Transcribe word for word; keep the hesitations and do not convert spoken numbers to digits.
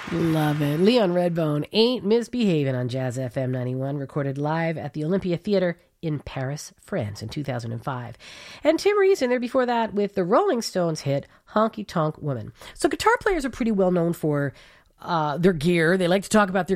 Love it. Leon Redbone, Ain't Misbehaving on Jazz F M ninety-one, recorded live at the Olympia Theatre in Paris, France in two thousand five. And Tim Reese in there before that with the Rolling Stones hit Honky Tonk Woman. So guitar players are pretty well known for uh, their gear. They like to talk about their